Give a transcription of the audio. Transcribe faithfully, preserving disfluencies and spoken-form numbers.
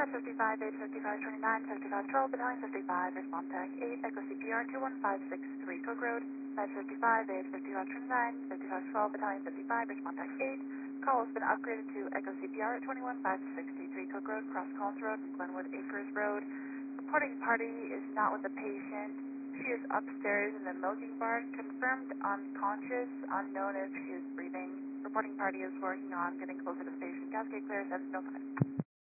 Med fifty-five, eight fifty-five, twenty-nine, fifty-five, twelve, Battalion fifty-five, respond tag eight, Echo C P R two one five six three, Cook Road. Med fifty-five, eight fifty-five, twenty-nine, fifty-five, twelve, Battalion fifty-five, respond tag eight. Call has been upgraded to Echo C P R at twenty-one five sixty-three, Cook Road, Cross Collins Road, and Glenwood Acres Road. Reporting party is not with the patient. She is upstairs in the milking barn, confirmed unconscious, unknown if she is breathing. Reporting party is working on getting closer to the station. Cascade clear, seven oh five.